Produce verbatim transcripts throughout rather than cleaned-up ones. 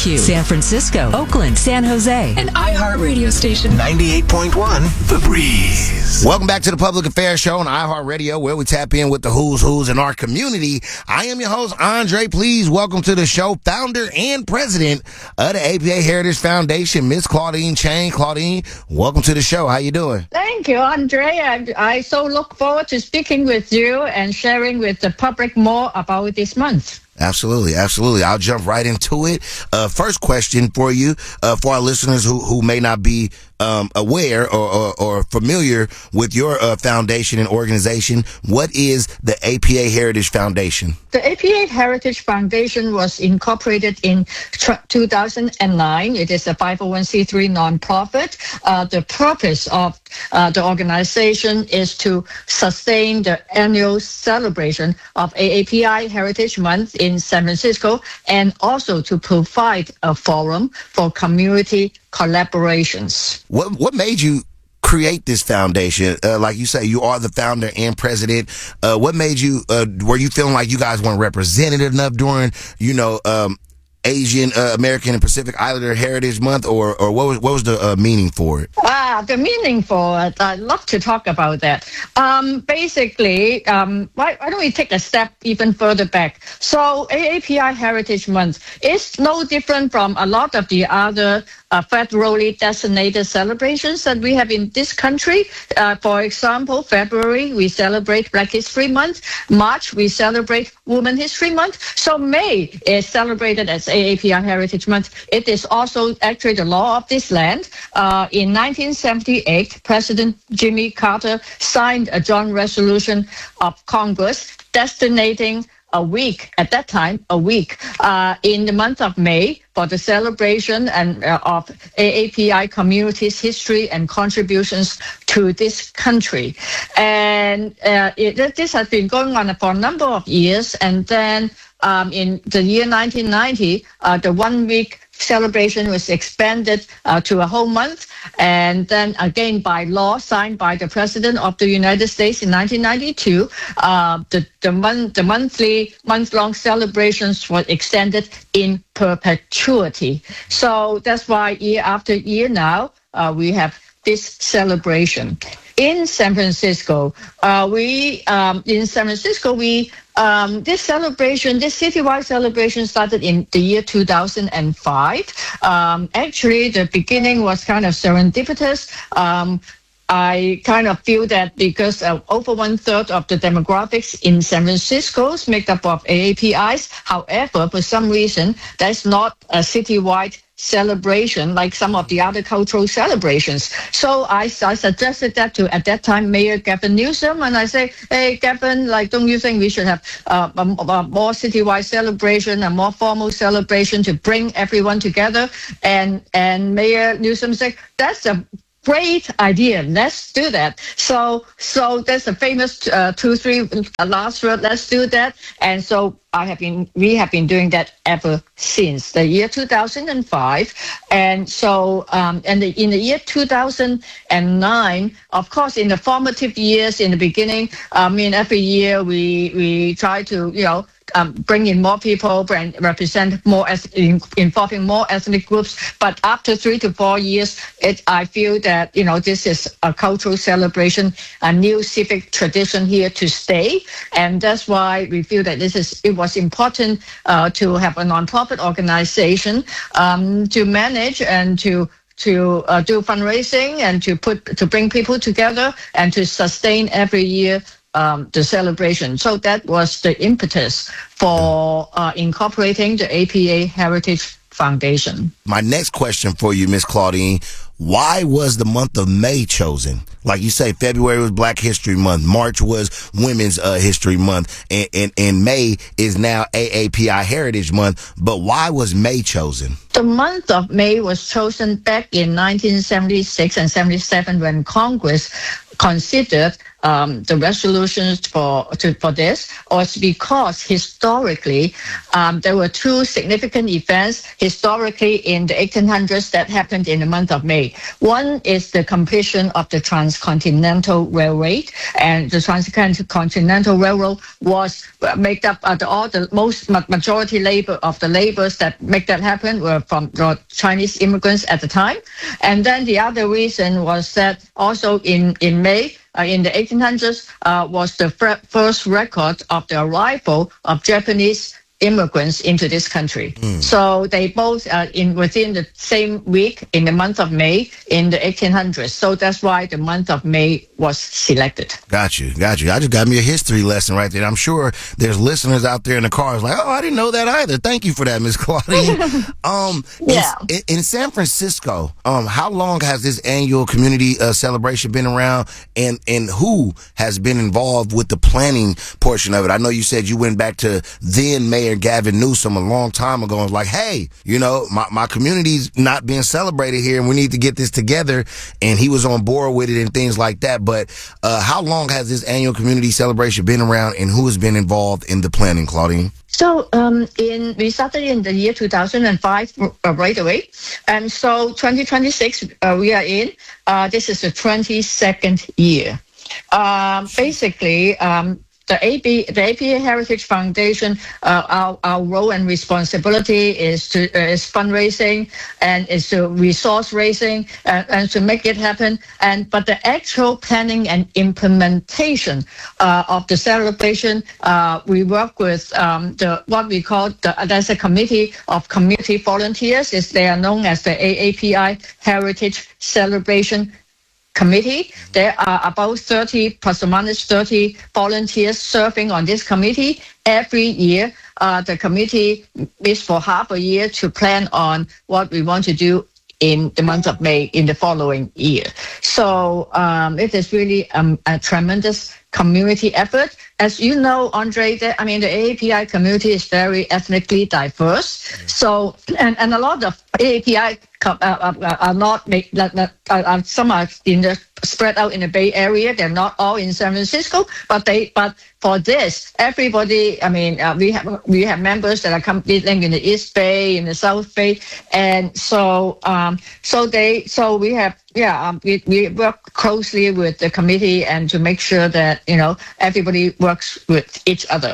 Q, San Francisco, Oakland, San Jose, an iHeart radio station. ninety-eight point one The Breeze. Welcome back to the Public Affairs Show on iHeart Radio, where we tap in with the who's who's in our community. I am your host, Andre. Please welcome to the show founder and president of the A P A Heritage Foundation, Miss Claudine Chang. Claudine, welcome to the show. How you doing? Thank you, Andre. I, I so look forward to speaking with you and sharing with the public more about this month. Absolutely, absolutely. I'll jump right into it. Uh, first question for you, uh, for our listeners who, who may not be um, aware or, or, or familiar with your uh, foundation and organization. What is the A P A Heritage Foundation? The A P A Heritage Foundation was incorporated in two thousand nine. It is a five oh one c three nonprofit. Uh, the purpose of uh, the organization is to sustain the annual celebration of A A P I Heritage Month in San Francisco, and also to provide a forum for community collaborations. What what made you create this foundation? Uh, like you say, you are the founder and president. Uh, what made you, uh, were you feeling like you guys weren't represented enough during, you know, um, Asian uh, American and Pacific Islander Heritage Month, or or what was what was the uh, meaning for it? Ah, the meaning for it. I'd love to talk about that. Um, basically, um, why, why don't we take a step even further back? So A A P I Heritage Month is no different from a lot of the other uh, federally designated celebrations that we have in this country. Uh, for example, February, we celebrate Black History Month. March, we celebrate Women History Month. So May is celebrated as A A P I Heritage Month. It is also actually the law of this land. Uh, in nineteen seventy-eight, President Jimmy Carter signed a joint resolution of Congress designating a week, at that time, a week, uh, in the month of May for the celebration and uh, of A A P I community's history and contributions to this country. And uh, it, this has been going on for a number of years. And then um, in the year nineteen ninety, uh, the one-week celebration was expanded uh, to a whole month, and then again by law signed by the President of the United States in nineteen ninety-two, uh, the the, month, the monthly month-long celebrations were extended in perpetuity. So that's why year after year now uh, we have this celebration. In San Francisco, uh, we um, in San Francisco we um, this celebration, this citywide celebration, started in the year two thousand five. Um, actually, the beginning was kind of serendipitous. Um, I kind of feel that because uh, over one third of the demographics in San Francisco is made up of A A P Is. However, for some reason, that's not a citywide celebration like some of the other cultural celebrations. So I, I suggested that to, at that time, Mayor Gavin Newsom, and I say, hey, Gavin, like, don't you think we should have uh, a, a more citywide celebration, a more formal celebration to bring everyone together? And, and Mayor Newsom said, that's a great idea. Let's do that. So, so there's a famous uh, two, three uh, last word. Let's do that. And so I have been, we have been doing that ever since the year two thousand five. And so, um, and the, in the year two thousand nine, of course, in the formative years, in the beginning, I mean, every year we we try to, you know, Um, bring in more people, bring, represent more, as, in, involving more ethnic groups. But after three to four years, it, I feel that, you know, this is a cultural celebration, a new civic tradition here to stay. And that's why we feel that this is, it was important uh, to have a nonprofit organization um, to manage and to to uh, do fundraising and to put to bring people together and to sustain every year Um, the celebration. So that was the impetus for uh, incorporating the A P A Heritage Foundation. My next question for you, Miss Claudine, why was the month of May chosen? Like you say, February was Black History Month, March was Women's uh, History Month, and, and, and May is now A A P I Heritage Month. But why was May chosen? The month of May was chosen back in nineteen seventy-six and seventy-seven when Congress considered um, the resolutions for to, for this was because historically um, there were two significant events historically in the eighteen hundreds that happened in the month of May. One is the completion of the Transcontinental Railway, and the Transcontinental Railroad was made up of the, all the most majority labor of the laborers that make that happen were from the Chinese immigrants at the time. And then the other reason was that also in, in May, uh, in the eighteen hundreds, uh, was the fir- first record of the arrival of Japanese immigrants into this country. Mm. So they both are in within the same week in the month of May in the eighteen hundreds. So that's why the month of May was selected. Got you, got you. I just got me a history lesson right there. I'm sure there's listeners out there in the cars like, oh, I didn't know that either. Thank you for that, Miz Claudine. um, yeah. In, in San Francisco, um, how long has this annual community uh, celebration been around, and and who has been involved with the planning portion of it? I know you said you went back to then Mayor Gavin Newsom a long time ago and was like, hey, you know, my, my community's not being celebrated here and we need to get this together. And he was on board with it and things like that. But uh, how long has this annual community celebration been around, and who has been involved in the planning, Claudine? So um, in we started in the year two thousand five uh, right away. And so twenty twenty-six, uh, we are in. Uh, this is the twenty-second year. Um, basically, um, The A P, the A P A Heritage Foundation, uh, our, our role and responsibility is to uh, is fundraising and is to resource raising and, and to make it happen. And but the actual planning and implementation uh, of the celebration, uh, we work with um, the what we call the there's a committee of community volunteers. Is they are known as the A A P I Heritage Celebration Committee. There are about thirty plus or minus thirty volunteers serving on this committee. Every year, uh, the committee meets for half a year to plan on what we want to do in the month of May in the following year. So um, it is really um, a tremendous community effort. As you know, Andre, the, I mean, the A A P I community is very ethnically diverse. So, and, and a lot of A A P I uh, uh, are not, make, uh, uh, some are in the, spread out in the Bay Area. They're not all in San Francisco, but they, but for this, everybody, I mean, uh, we have, we have members that are competing in the East Bay, in the South Bay. And so, um, so they, so we have, yeah, um, we, we work closely with the committee and to make sure that, you know, everybody works with each other.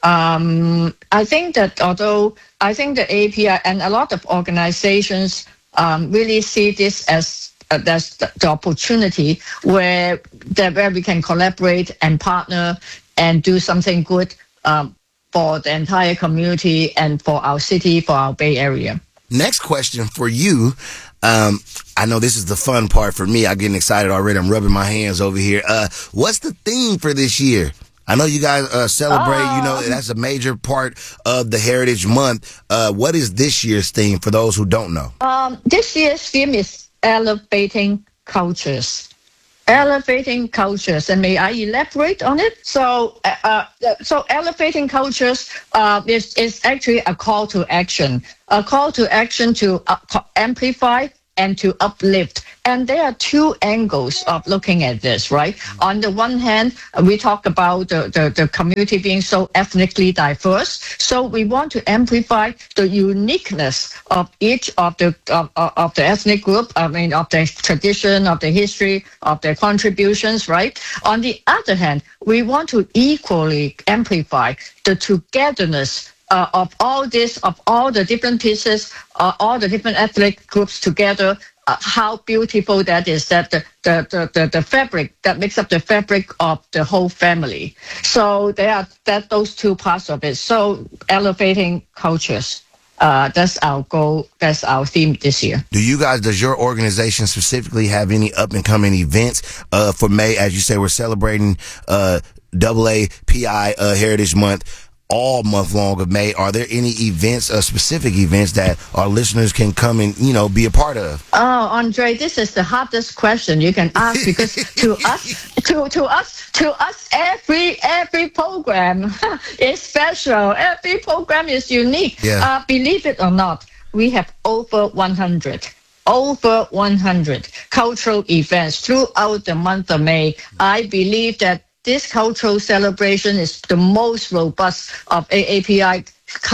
Um, I think that although I think the A P I and a lot of organizations um, really see this as uh, that's the, the opportunity where that where we can collaborate and partner and do something good um, for the entire community and for our city, for our Bay Area. Next question for you. Um, I know this is the fun part for me. I'm getting excited already. I'm rubbing my hands over here. Uh, what's the theme for this year? I know you guys uh, celebrate, oh. you know, that's a major part of the Heritage Month. Uh, what is this year's theme for those who don't know? Um, this year's theme is elevating cultures. Elevating cultures, and may I elaborate on it? So, uh, so elevating cultures uh, is is actually a call to action, a call to action to uh, amplify and to uplift. And there are two angles of looking at this, right? On the one hand, we talk about the, the, the community being so ethnically diverse. So we want to amplify the uniqueness of each of the of, of the ethnic group, I mean, of their tradition, of their history, of their contributions, right? On the other hand, we want to equally amplify the togetherness Uh, of all this, of all the different pieces, uh, all the different ethnic groups together, uh, how beautiful that is, that the, the, the, the, the fabric that makes up the fabric of the whole family. So there are that those two parts of it. So elevating cultures. Uh, that's our goal. That's our theme this year. Do you guys, does your organization specifically have any up and coming events uh, for May? As you say, we're celebrating uh, A A P I uh, Heritage Month all month long of May. Are there any events, uh, specific events that our listeners can come and, you know, be a part of? Oh, Andre, this is the hardest question you can ask because to us, to to us, to us, every every program is special. Every program is unique. Yeah. Uh, believe it or not, we have over one hundred over one hundred cultural events throughout the month of May. I believe that this cultural celebration is the most robust of A A P I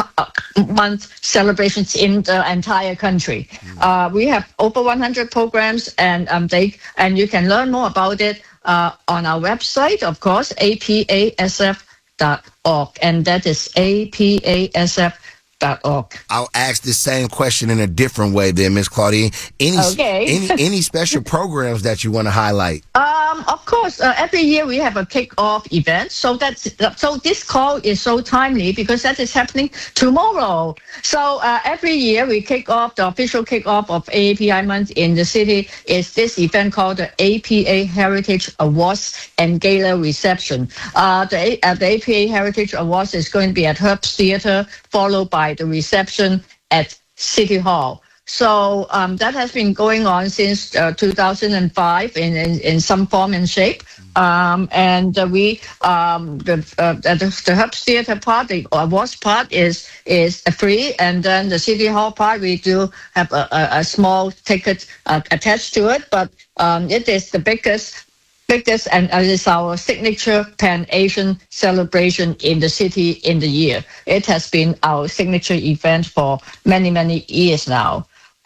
month celebrations in the entire country. Uh, we have over one hundred programs, and um, they and you can learn more about it uh, on our website, of course, A P A S F dot org, and that is A P A S F dot org. I'll ask the same question in a different way then, Miss Claudine. Any, okay. any any special programs that you want to highlight? Um, of course, uh, every year we have a kick-off event. So that's so this call is so timely because that is happening tomorrow. So uh, every year we kick off the official kick-off of A A P I month in the city is this event called the A P A Heritage Awards and Gala Reception. Uh, the, uh, the A P A Heritage Awards is going to be at Herbst Theatre, followed by the reception at City Hall. So um, that has been going on since uh, two thousand five in, in, in some form and shape. Um, and uh, we, um, the, uh, the, the Herbst Theatre part, the awards part is is free. And then the City Hall part, we do have a, a, a small ticket uh, attached to it. But um, it is the biggest biggest and uh, it's our signature Pan-Asian celebration in the city in the year. It has been our signature event for many, many years now.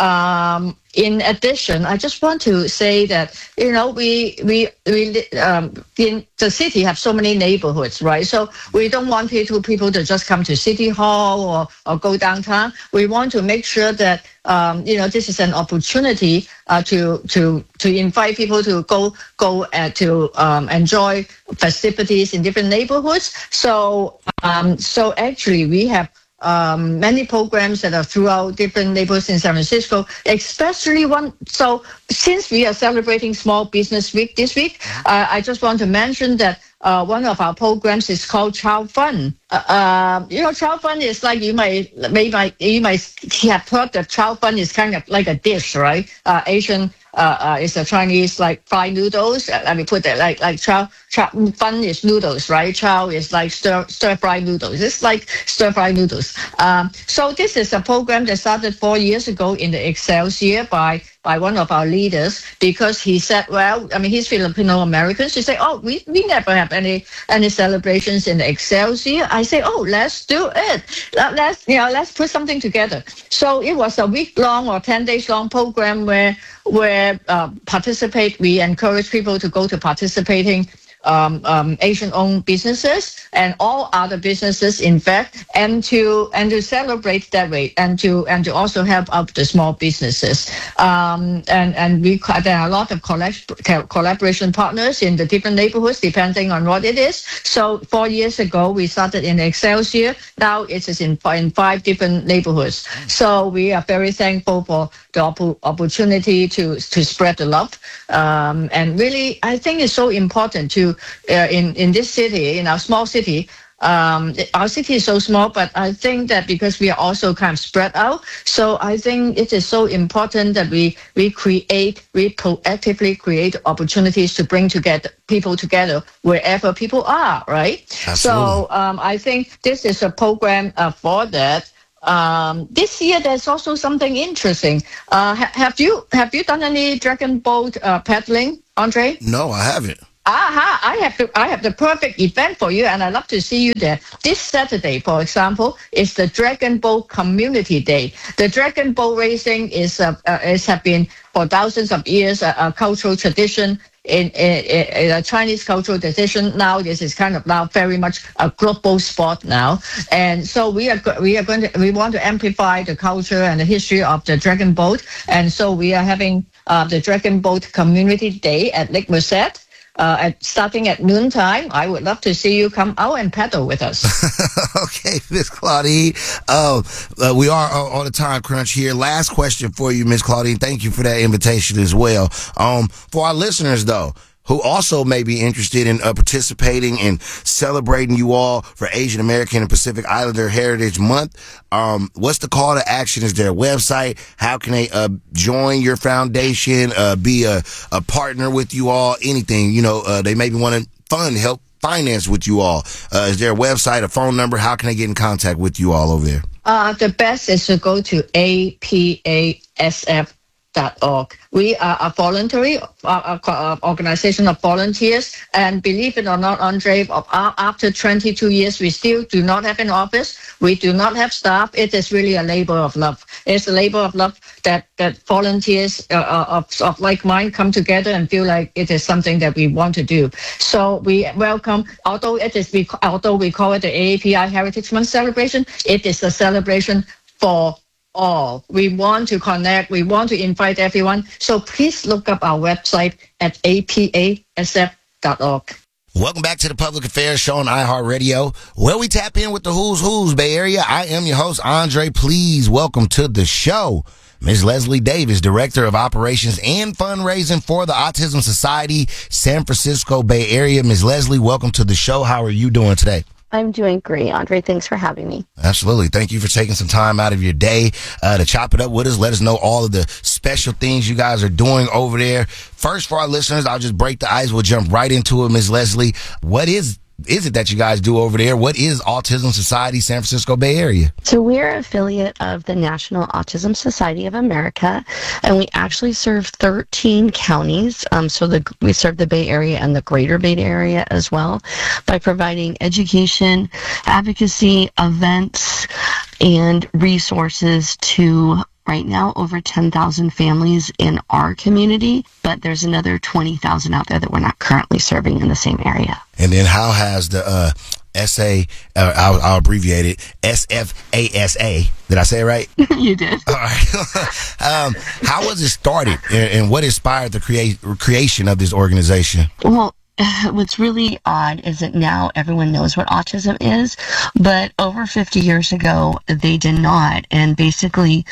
Um, in addition, I just want to say that, you know, we, we, we um, in the city have so many neighborhoods, right? So we don't want people, people to just come to City Hall or, or go downtown. We want to make sure that, um, you know, this is an opportunity uh, to, to, to invite people to go, go uh, to um, enjoy festivities in different neighborhoods. So, um, so actually we have Um, many programs that are throughout different neighborhoods in San Francisco, especially one. So since we are celebrating Small Business Week this week, uh, I just want to mention that uh, one of our programs is called Child Fun. Uh, uh, you know, Child Fun is like you might, maybe you might have heard that Child Fun is kind of like a dish, right? Uh, Asian. Uh, uh, it's a Chinese like fried noodles. Uh, let me put that like like chow, chow fun is noodles, right? Chow is like stir stir fried noodles. It's like stir fried noodles. Um, so this is a program that started four years ago in the Excelsior by by one of our leaders because he said, well, I mean, he's Filipino American. So he said, oh, we, we never have any any celebrations in the Excelsior. I say, oh, let's do it. Let's you know let's put something together. So it was a week long or ten days long program where where uh, participate. We encourage people to go to participating um, um, Asian-owned businesses and all other businesses, in fact, and to and to celebrate that way, and to and to also help out the small businesses. Um, and and we there are a lot of collab- collaboration partners in the different neighborhoods, depending on what it is. So four years ago, we started in Excelsior. Now it is in in five different neighborhoods. So we are very thankful for the op- opportunity to to spread the love. Um, and really, I think it's so important to uh, in in this city, in our small city. Um, our city is so small, but I think that because we are also kind of spread out, so I think it is so important that we we create, we proactively create opportunities to bring together people together wherever people are, right? Absolutely. So um, I think this is a program uh, for that. Um, this year, there's also something interesting. Uh, ha- have you have you done any dragon boat uh, paddling, Andre? No, I haven't. Aha! I have the I have the perfect event for you, and I'd love to see you there. This Saturday, for example, is the Dragon Boat Community Day. The dragon boat racing is uh, uh, is have been for thousands of years a, a cultural tradition. In, in, in a Chinese cultural tradition, now this is kind of now very much a global sport now, and so we are we are going to we want to amplify the culture and the history of the dragon boat, and so we are having uh, the Dragon Boat Community Day at Lake Merced. Uh, at, starting at noontime. I would love to see you come out and paddle with us. Okay, Miss Claudine. Uh, uh, we are on a time crunch here. Last question for you, Miss Claudine. Thank you for that invitation as well. Um, for our listeners, though, who also may be interested in uh, participating and celebrating you all for Asian American and Pacific Islander Heritage Month. Um, what's the call to action? Is there a website? How can they uh, join your foundation, uh, be a, a partner with you all? Anything, you know, uh, they maybe want to fund, help finance with you all. Uh, is there a website, a phone number? How can they get in contact with you all over there? Uh, the best is to go to A P A S F dot org. We are a voluntary uh, uh, organization of volunteers, and believe it or not, Andre, after twenty-two years, we still do not have an office. We do not have staff. It is really a labor of love. It's a labor of love that that volunteers uh, of, of like mind come together and feel like it is something that we want to do. So we welcome, although it is we although we call it the A A P I Heritage Month celebration, it is a celebration for all. We want to connect. We want to invite everyone. So please look up our website at A P A S F dot org. Welcome back to the Public Affairs Show on iHeartRadio, where we tap in with the who's who's Bay Area. I am your host, Andre. Please welcome to the show Miz Leslie Davis, Director of Operations and Fundraising for the Autism Society, San Francisco Bay Area. Miz Leslie, welcome to the show. How are you doing today? I'm doing great, Andre. Thanks for having me. Absolutely. Thank you for taking some time out of your day uh, to chop it up with us. Let us know all of the special things you guys are doing over there. First, for our listeners, I'll just break the ice. We'll jump right into it. Miz Leslie, what is is it that you guys do over there? What is Autism Society San Francisco Bay Area? So we're an affiliate of the National Autism Society of America, and we actually serve thirteen counties. Um, so the, we serve the Bay Area and the Greater Bay Area as well by providing education, advocacy, events, and resources to right now over ten thousand families in our community, but there's another twenty thousand out there that we're not currently serving in the same area. And then how has the uh, S A, uh, I'll, I'll abbreviate it, S F A S A, did I say it right? You did. All right. um, how was it started, and, and what inspired the create, creation of this organization? Well, what's really odd is that now everyone knows what autism is, but over fifty years ago, they did not. And basically,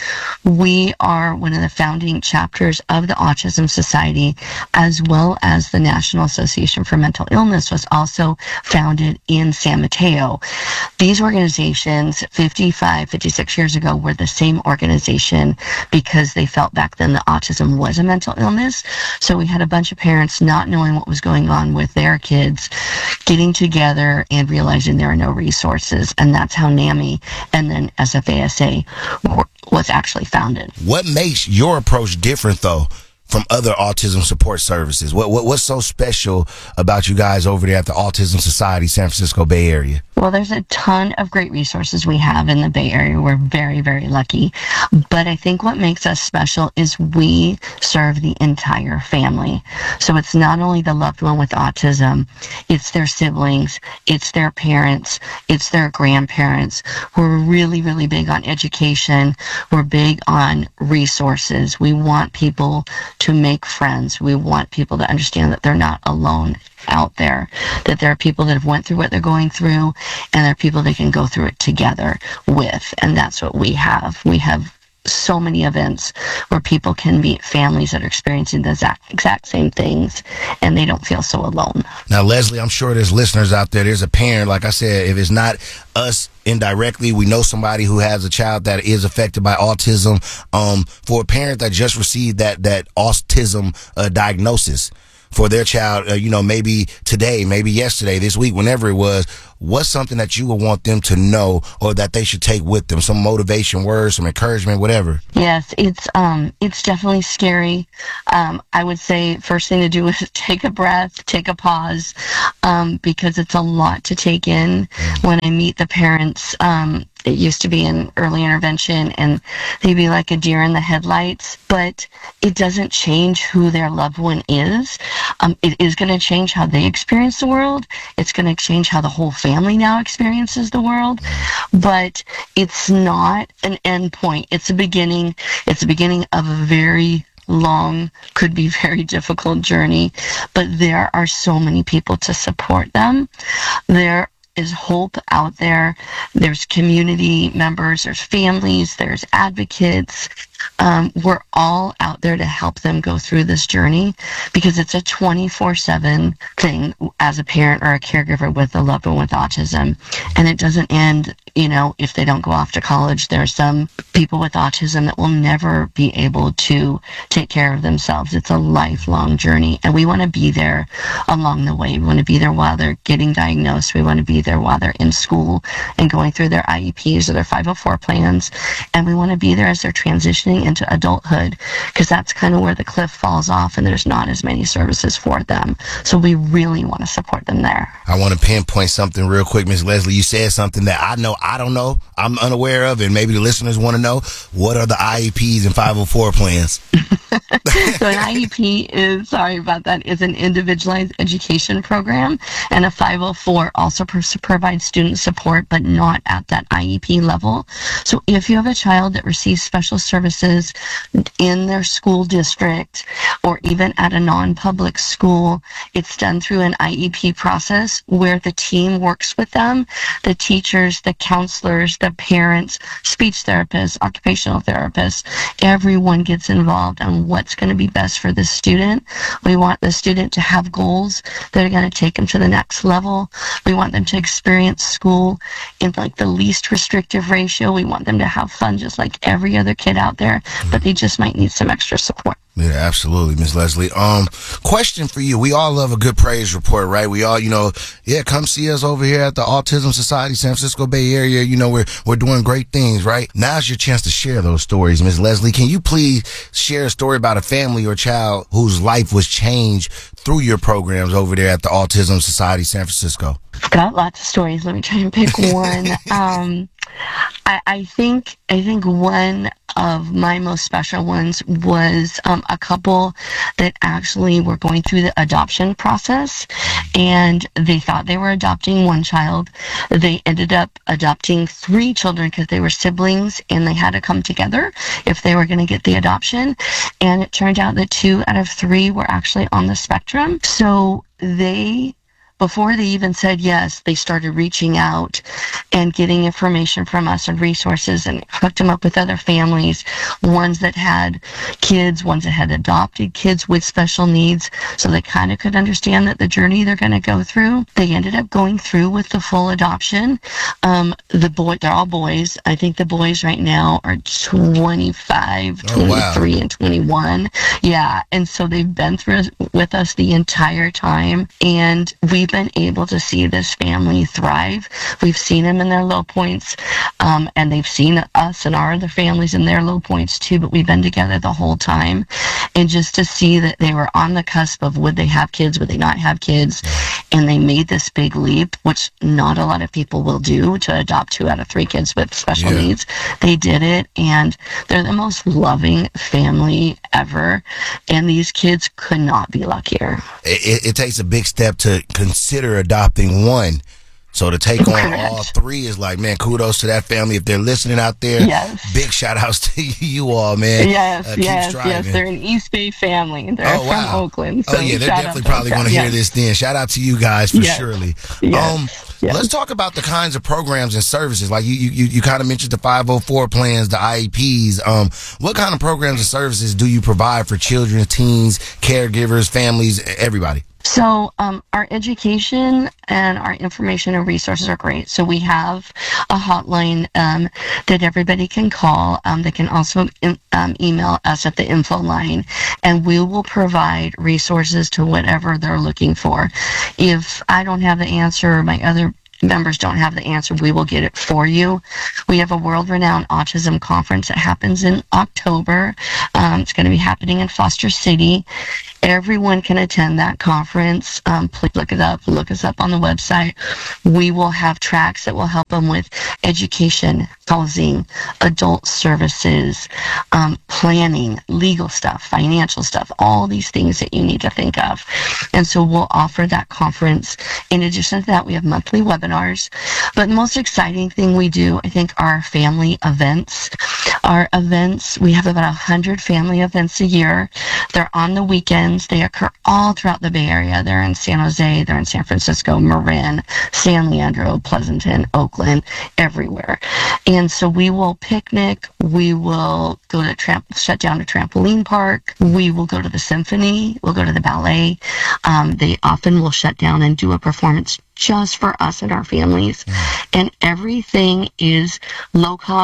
we are one of the founding chapters of the Autism Society, as well as the National Association for Mental Illness was also founded in San Mateo. These organizations, fifty-five, fifty-six years ago, were the same organization because they felt back then that autism was a mental illness. So we had a bunch of parents not knowing what was going on with their kids, getting together and realizing there are no resources. And that's how NAMI and then S F A S A was actually founded. What makes your approach different, though, from other autism support services? What, what What's so special about you guys over there at the Autism Society San Francisco Bay Area? Well, there's a ton of great resources we have in the Bay Area. We're very, very lucky. But I think what makes us special is we serve the entire family. So it's not only the loved one with autism, it's their siblings, it's their parents, it's their grandparents. We're really, really big on education. We're big on resources. We want people to make friends. We want people to understand that they're not alone out there, that there are people that have went through what they're going through, and there are people they can go through it together with. And that's what we have. We have so many events where people can meet families that are experiencing the exact, exact same things, and they don't feel so alone. Now, Leslie, I'm sure there's listeners out there. There's a parent, like I said, if it's not us indirectly, we know somebody who has a child that is affected by autism. Um, for a parent that just received that, that autism uh, diagnosis for their child, uh, you know, maybe today, maybe yesterday, this week, whenever it was, what's something that you would want them to know or that they should take with them? Some motivation words, some encouragement, whatever. Yes, it's um, it's definitely scary. Um, I would say first thing to do is take a breath, take a pause, um, because it's a lot to take in. Mm. When I meet the parents, um, it used to be in early intervention, and they'd be like a deer in the headlights, but it doesn't change who their loved one is. Um, it is going to change how they experience the world. It's going to change how the whole family now experiences the world, but it's not an end point. It's a beginning. It's the beginning of a very long, could be very difficult journey, but there are so many people to support them. There is hope out there. There's community members, there's families, there's advocates. Um, we're all out there to help them go through this journey because it's a twenty-four seven thing as a parent or a caregiver with a loved one with autism. And it doesn't end, you know, if they don't go off to college. There are some people with autism that will never be able to take care of themselves. It's a lifelong journey, and we want to be there along the way. We want to be there while they're getting diagnosed. We want to be there while they're in school and going through their I E Ps or their five oh four plans. And we want to be there as they're transitioning transitioning into adulthood, because that's kind of where the cliff falls off and there's not as many services for them. So we really want to support them there. I want to pinpoint something real quick, Miz Leslie. You said something that I know I don't know, I'm unaware of, and maybe the listeners want to know. What are the I E Ps and five oh four plans? So an I E P is, sorry about that, is an individualized education program, and a five oh four also pr- provides student support, but not at that I E P level. So if you have a child that receives special services in their school district or even at a non-public school, it's done through an I E P process where the team works with them, the teachers, the counselors, the parents, speech therapists, occupational therapists, everyone gets involved on what's going to be best for the student. We want the student to have goals that are going to take them to the next level. We want them to experience school in like the least restrictive ratio. We want them to have fun just like every other kid out there, but they just might need some extra support. Yeah, absolutely, Miz Leslie. Um, question for you. We all love a good praise report, right? We all, you know, yeah, come see us over here at the Autism Society, San Francisco Bay Area. You know, we're, we're doing great things, right? Now's your chance to share those stories. Miz Leslie, can you please share a story about a family or child whose life was changed through your programs over there at the Autism Society, San Francisco? I've got lots of stories. Let me try and pick one. um, I, I think I think one of my most special ones was um, a couple that actually were going through the adoption process, and they thought they were adopting one child. They ended up adopting three children because they were siblings, and they had to come together if they were going to get the adoption. And it turned out that two out of three were actually on the spectrum. So they before they even said yes, they started reaching out and getting information from us and resources, and hooked them up with other families, ones that had kids, ones that had adopted kids with special needs, so they kind of could understand that the journey they're going to go through. They ended up going through with the full adoption. Um, the boy, they're all boys. I think the boys right now are twenty-five, twenty-three, oh, wow. and twenty-one. Yeah, and so they've been through with us the entire time, and we've been able to see this family thrive. We've seen them in their low points, um, and they've seen us and our other families in their low points too, but we've been together the whole time. And just to see that they were on the cusp of would they have kids, would they not have kids, and they made this big leap, which not a lot of people will do, to adopt two out of three kids with special yeah. needs. They did it, and they're the most loving family ever, and these kids could not be luckier. It, it takes a big step to consider adopting one. So to take on Correct. all three is like, man, kudos to that family. If they're listening out there, yes. big shout outs to you all, man. Yes, uh, yes, yes. They're an East Bay family. They're oh, from wow. Oakland. So oh, yeah, they're definitely probably going to hear yes. this then. Shout out to you guys for yes. surely. Yes. Um, yes. Let's talk about the kinds of programs and services. Like you, you, you kind of mentioned the five oh four plans, the I E Ps. Um, what kind of programs and services do you provide for children, teens, caregivers, families, everybody? So um, our education and our information and resources are great. So we have a hotline um, that everybody can call. Um, they can also in, um, email us at the info line, and we will provide resources to whatever they're looking for. If I don't have the answer, or my other members don't have the answer, we will get it for you. We have a world-renowned autism conference that happens in October. Um, it's going to be happening in Foster City. Everyone can attend that conference. Um, please look it up. Look us up on the website. We will have tracks that will help them with education, housing, adult services, um, planning, legal stuff, financial stuff, all these things that you need to think of. And so we'll offer that conference. In addition to that, we have monthly webinars. But the most exciting thing we do, I think, are family events. Our events, we have about one hundred family events a year. They're on the weekends. They occur all throughout the Bay Area. They're in San Jose, they're in San Francisco, Marin, San Leandro, Pleasanton, Oakland, everywhere. And so we will picnic, we will go to tramp- shut down a trampoline park, we will go to the symphony, we'll go to the ballet. Um, they often will shut down and do a performance just for us and our families. And everything is low cost,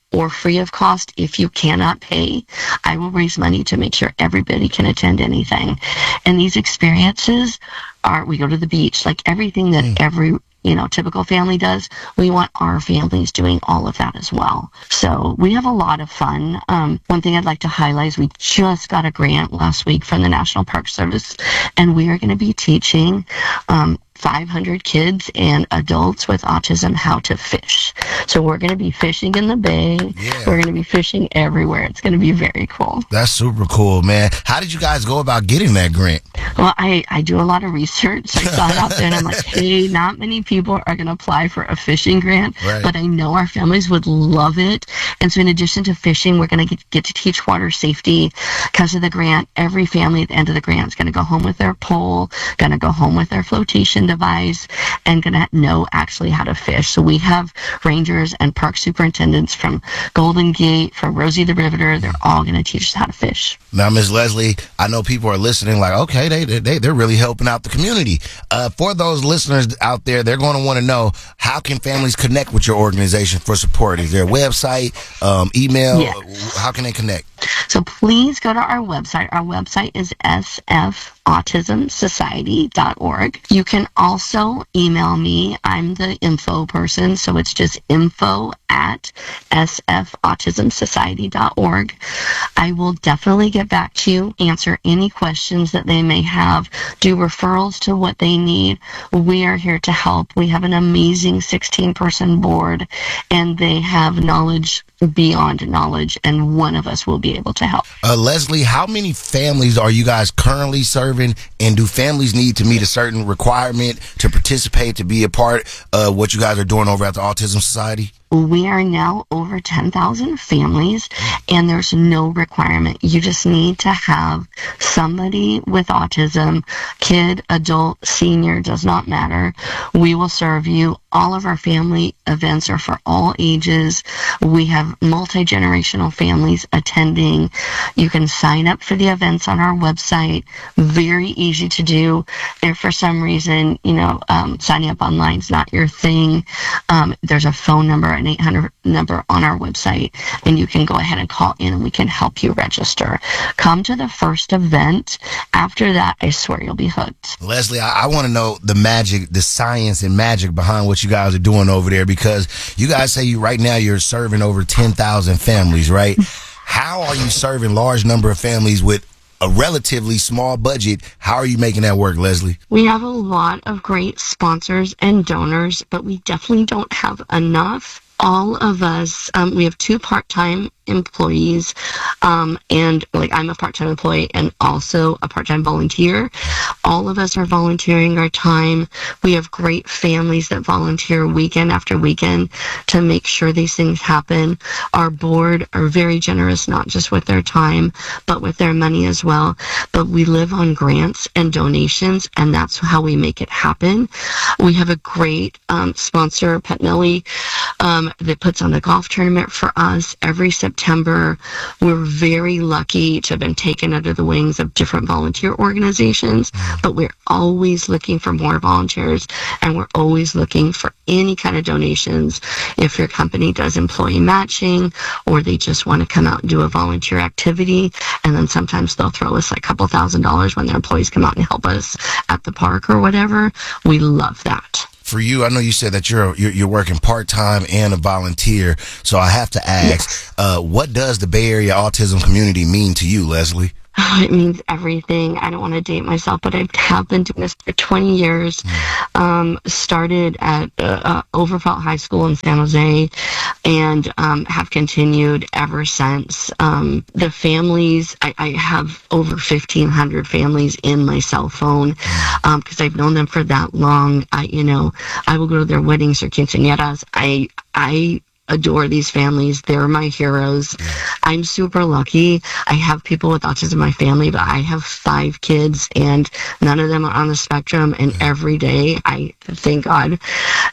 or free of cost. If you cannot pay, I will raise money to make sure everybody can attend anything. And these experiences are, we go to the beach, like everything that mm. every you know, typical family does. We want our families doing all of that as well. So we have a lot of fun. Um, one thing I'd like to highlight is we just got a grant last week from the National Park Service, and we are going to be teaching um, five hundred kids and adults with autism how to fish. So we're going to be fishing in the bay. Yeah. We're going to be fishing everywhere. It's going to be very cool. That's super cool, man. How did you guys go about getting that grant? Well, I, I do a lot of research. I saw it out there, and I'm like, hey, not many people are going to apply for a fishing grant, right. but I know our families would love it. And so in addition to fishing, we're going to get, get to teach water safety because of the grant. Every family at the end of the grant is going to go home with their pole, going to go home with their flotation device, and going to know actually how to fish. So we have rangers and park superintendents from Golden Gate, from Rosie the Riveter. They're all going to teach us how to fish. Now, Miz Leslie, I know people are listening like, okay, they, they, they're really helping out the community. Uh, for those listeners out there, they're going to want to know, how can families connect with your organization for support? Is there a website, um, email? Yes. How can they connect? So please go to our website. Our website is s f autism society dot org. You can also email me. I'm the info person, so it's just info at s f autism society dot org. I will definitely get back to you, answer any questions that they may have, do referrals to what they need. We are here to help. We have an amazing sixteen-person board, and they have knowledge beyond knowledge, and one of us will be able to help. Uh, Leslie, how many families are you guys currently serving, and do families need to meet a certain requirement to participate, to be a part of what you guys are doing over at the Autism Society? We are now over ten thousand families, and there's no requirement. You just need to have somebody with autism, kid, adult, senior, does not matter. We will serve you. All of our family events are for all ages. We have multi-generational families attending. You can sign up for the events on our website. Very easy to do. If for some reason, you know, um, signing up online is not your thing, um, there's a phone number, an eight hundred number on our website, and you can go ahead and call in and we can help you register. Come to the first event. After that, I swear you'll be hooked. Leslie, I, I want to know the magic, the science and magic behind what you guys are doing over there, because you guys say you right now you're serving over ten thousand families, right? How are you serving large number of families with a relatively small budget? How are you making that work, Leslie? We have a lot of great sponsors and donors, but we definitely don't have enough. All of us, um, we have two part-time employees, um, and like I'm a part-time employee and also a part-time volunteer. All of us are volunteering our time. We have great families that volunteer weekend after weekend to make sure these things happen. Our board are very generous, not just with their time, but with their money as well. But we live on grants and donations, and that's how we make it happen. We have a great um, sponsor, Petnelli, um, that puts on the golf tournament for us every September. We're very lucky to have been taken under the wings of different volunteer organizations, but we're always looking for more volunteers, and we're always looking for any kind of donations. If your company does employee matching, or they just want to come out and do a volunteer activity, and then sometimes they'll throw us like a couple thousand dollars when their employees come out and help us at the park or whatever. We love that. For you, I know you said that you're you're, you're working part-time and a volunteer, so I have to ask, yes. uh, what does the Bay Area autism community mean to you, Leslie? Oh, it means everything. I don't want to date myself, but I have been doing this for twenty years. Mm. Um, started at uh, uh, Overfelt High School in San Jose, and um, have continued ever since. Um, the families, I, I have over fifteen hundred families in my cell phone because um, I've known them for that long. I, you know, I will go to their weddings or quinceañeras. I, I. adore these families. They're my heroes. Yeah. I'm super lucky. I have people with autism in my family, but I have five kids and none of them are on the spectrum. And yeah. every day I thank God that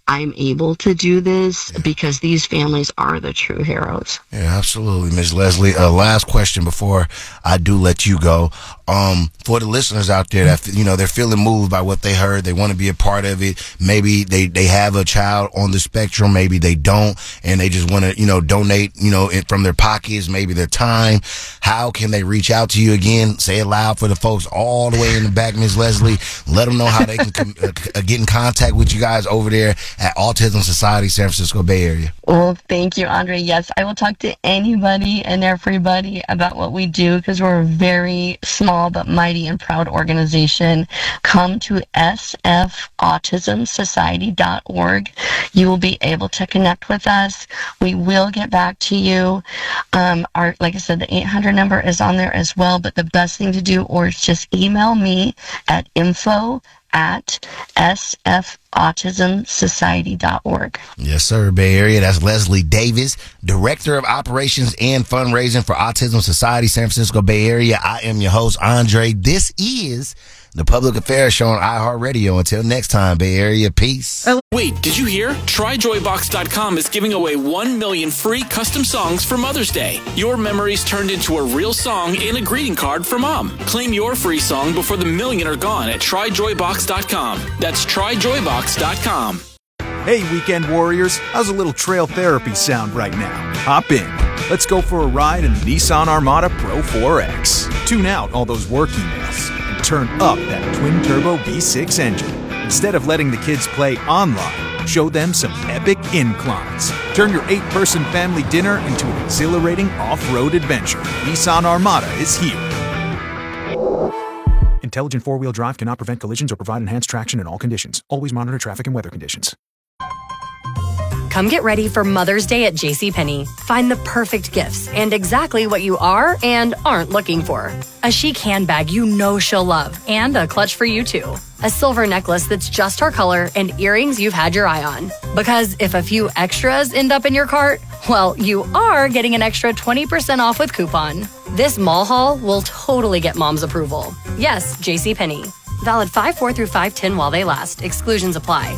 I'm able to do this Yeah. because these families are the true heroes. Yeah, absolutely, Miz Leslie. Uh, last question before I do let you go. Um, for the listeners out there that, you know, they're feeling moved by what they heard, they want to be a part of it. Maybe they, they have a child on the spectrum, maybe they don't, and they just want to, you know, donate, you know, in, from their pockets, maybe their time. How can they reach out to you again? Say it loud for the folks all the way in the back, Miz Leslie. Let them know how they can com- uh, get in contact with you guys over there at Autism Society, San Francisco Bay Area. Well, thank you, Andre. Yes, I will talk to anybody and everybody about what we do because we're a very small but mighty and proud organization. Come to s f autism society dot org. You will be able to connect with us. We will get back to you. Um, our, like I said, the eight hundred number is on there as well, but the best thing to do or is just email me at info at s f autism society dot org. Yes, sir, Bay Area. That's Leslie Davis, Director of Operations and Fundraising for Autism Society, San Francisco Bay Area. I am your host, Andre. This is the Public Affairs Show on iHeartRadio. Until next time, Bay Area. Peace. Wait, did you hear? try joy box dot com is giving away one million free custom songs for Mother's Day. Your memories turned into a real song and a greeting card for Mom. Claim your free song before the million are gone at try joy box dot com. That's try joy box dot com. Hey, weekend warriors, how's a little trail therapy sound right now? Hop in. Let's go for a ride in the Nissan Armada Pro four X. Tune out all those work emails and turn up that twin-turbo V six engine. Instead of letting the kids play online, show them some epic inclines. Turn your eight-person family dinner into an exhilarating off-road adventure. Nissan Armada is here. Intelligent four-wheel drive cannot prevent collisions or provide enhanced traction in all conditions. Always monitor traffic and weather conditions. Come get ready for Mother's Day at JCPenney. Find the perfect gifts and exactly what you are and aren't looking for. A chic handbag you know she'll love and a clutch for you too. A silver necklace that's just her color and earrings you've had your eye on. Because if a few extras end up in your cart, well, you are getting an extra twenty percent off with coupon. This mall haul will totally get Mom's approval. Yes, JCPenney. Valid five four through five ten while they last. Exclusions apply.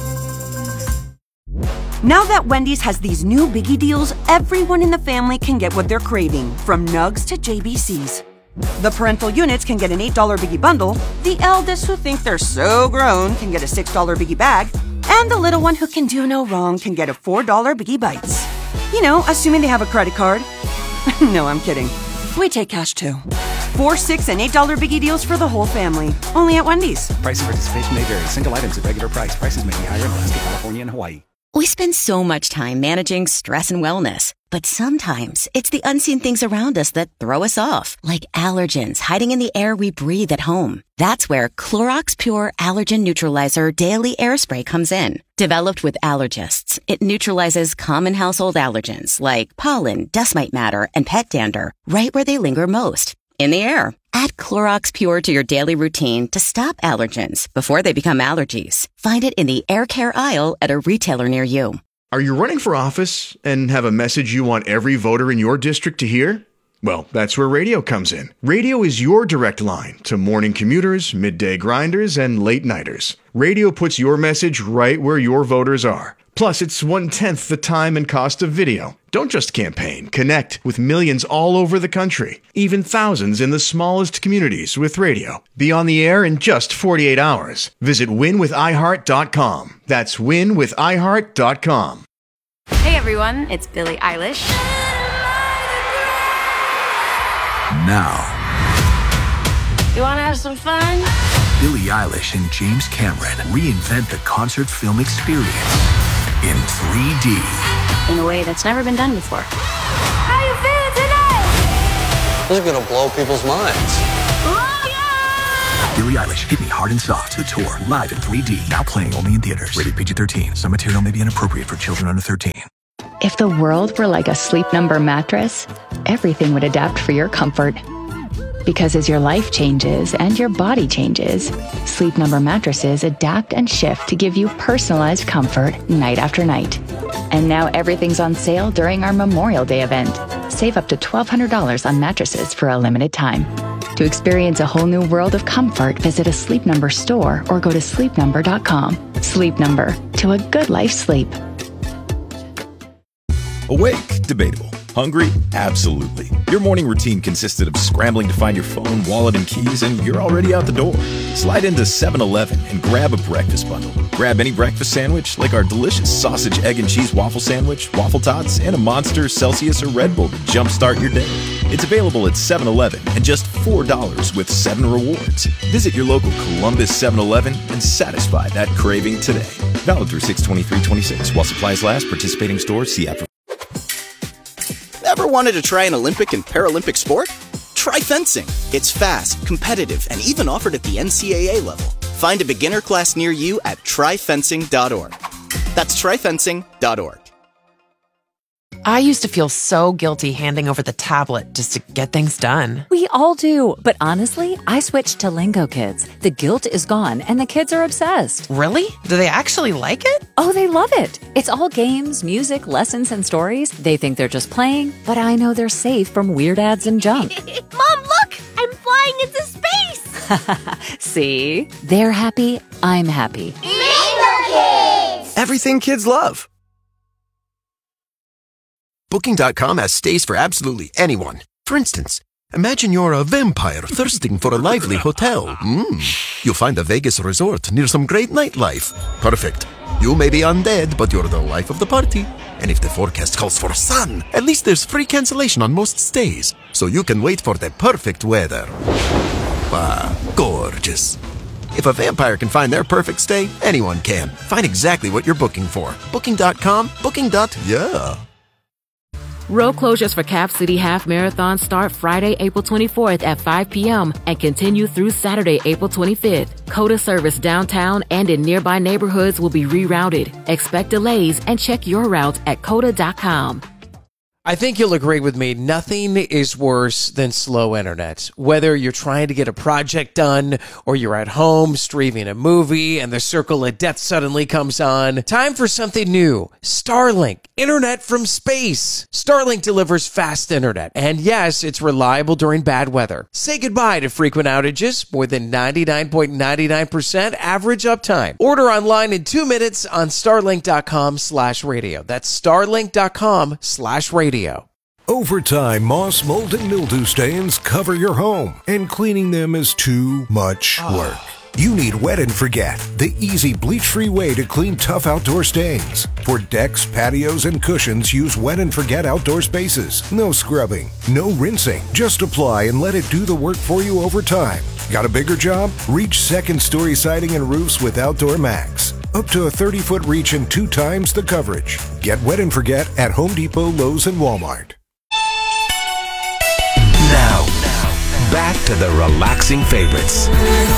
Now that Wendy's has these new biggie deals, everyone in the family can get what they're craving, from nugs to J B Cs. The parental units can get an eight dollar biggie bundle, the eldest who think they're so grown can get a six dollar biggie bag, and the little one who can do no wrong can get a four dollar biggie bites. You know, assuming they have a credit card. No, I'm kidding. We take cash too. Four, six, and eight dollar biggie deals for the whole family. Only at Wendy's. Price and participation may vary. Single items at regular price. Prices may be higher in Alaska, California, and Hawaii. We spend so much time managing stress and wellness, but sometimes it's the unseen things around us that throw us off, like allergens hiding in the air we breathe at home. That's where Clorox Pure Allergen Neutralizer Daily Air Spray comes in. Developed with allergists, it neutralizes common household allergens like pollen, dust mite matter, and pet dander right where they linger most, in the air. Add Clorox Pure to your daily routine to stop allergens before they become allergies. Find it in the air care aisle at a retailer near you. Are you running for office and have a message you want every voter in your district to hear? Well, that's where radio comes in. Radio is your direct line to morning commuters, midday grinders, and late nighters. Radio puts your message right where your voters are. Plus, it's one-tenth the time and cost of video. Don't just campaign. Connect with millions all over the country, even thousands in the smallest communities with radio. Be on the air in just forty-eight hours. Visit win with i heart dot com. That's win with i heart dot com. Hey everyone, it's Billie Eilish. Now, You wanna have some fun? Billie Eilish and James Cameron reinvent the concert film experience in three D. In a way that's never been done before. How you feeling tonight? This is gonna blow people's minds. Billie Eilish, Hit Me Hard and Soft, the tour, live in three D, now playing only in theaters. Rated P G thirteen. Some material may be inappropriate for children under thirteen. If the world were like a Sleep Number mattress, everything would adapt for your comfort. Because as your life changes and your body changes, Sleep Number mattresses adapt and shift to give you personalized comfort night after night. And now everything's on sale during our Memorial Day event. Save up to twelve hundred dollars on mattresses for a limited time. To experience a whole new world of comfort, visit a Sleep Number store or go to sleep number dot com. Sleep Number, to a good life sleep. Awake? Debatable. Hungry? Absolutely. Your morning routine consisted of scrambling to find your phone, wallet, and keys, and you're already out the door. Slide into seven eleven and grab a breakfast bundle. Grab any breakfast sandwich, like our delicious sausage, egg, and cheese waffle sandwich, waffle tots, and a Monster, Celsius, or Red Bull to jumpstart your day. It's available at seven eleven and just four dollars with seven rewards. Visit your local Columbus seven eleven and satisfy that craving today. Valid through six twenty-three twenty-six. While supplies last, participating stores, see app for... Ever wanted to try an Olympic and Paralympic sport? Try fencing. It's fast, competitive, and even offered at the N C double A level. Find a beginner class near you at try fencing dot org. That's try fencing dot org. I used to feel so guilty handing over the tablet just to get things done. We all do, but honestly, I switched to Lingo Kids. The guilt is gone, and the kids are obsessed. Really? Do they actually like it? Oh, they love it. It's all games, music, lessons, and stories. They think they're just playing, but I know they're safe from weird ads and junk. Mom, look! I'm flying into space! See? They're happy, I'm happy. Lingo Kids! Everything kids love. Booking dot com has stays for absolutely anyone. For instance, imagine you're a vampire thirsting for a lively hotel. Mm. You'll find a Vegas resort near some great nightlife. Perfect. You may be undead, but you're the life of the party. And if the forecast calls for sun, at least there's free cancellation on most stays, so you can wait for the perfect weather. Ah, gorgeous. If a vampire can find their perfect stay, anyone can. Find exactly what you're booking for. Booking dot com, booking. Yeah. Road closures for Cap City Half Marathon start Friday, April twenty-fourth at five p.m. and continue through Saturday, April twenty-fifth. COTA service downtown and in nearby neighborhoods will be rerouted. Expect delays and check your route at cota dot com. I think you'll agree with me, nothing is worse than slow internet. Whether you're trying to get a project done or you're at home streaming a movie and the circle of death suddenly comes on, time for something new. Starlink, internet from space. Starlink delivers fast internet, and yes, it's reliable during bad weather. Say goodbye to frequent outages, more than ninety-nine point nine nine percent average uptime. Order online in two minutes on starlink dot com slash radio. That's starlink dot com slash radio. Over time, moss, mold, and mildew stains cover your home, and cleaning them is too much work. You need Wet and Forget, the easy bleach-free way to clean tough outdoor stains. For decks, patios, and cushions, use Wet and Forget outdoor spaces. No scrubbing, no rinsing. Just apply and let it do the work for you over time. Got a bigger job? Reach second-story siding and roofs with Outdoor Max. Up to a thirty-foot reach and two times the coverage. Get Wet and Forget at Home Depot, Lowe's, and Walmart. Now, back to the relaxing favorites.